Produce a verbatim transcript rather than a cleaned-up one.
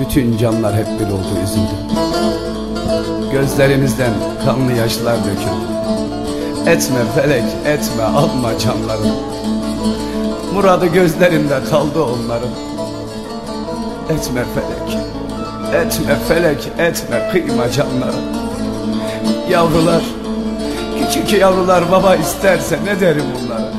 Bütün canlar hep bir oldu, üzüldü. Gözlerimizden kanlı yaşlar döküldü. Etme felek, etme, alma canlarım. Muradı gözlerinde kaldı onların. Etme felek, etme felek, etme, kıyma canlarım. Yavrular, küçük yavrular baba isterse ne derim onlara?